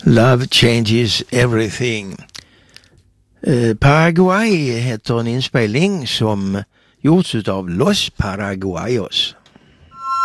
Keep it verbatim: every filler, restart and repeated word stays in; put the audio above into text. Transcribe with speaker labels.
Speaker 1: Love Changes Everything. Eh, Paraguay heter en inspelning som gjorts av Los Paraguayos.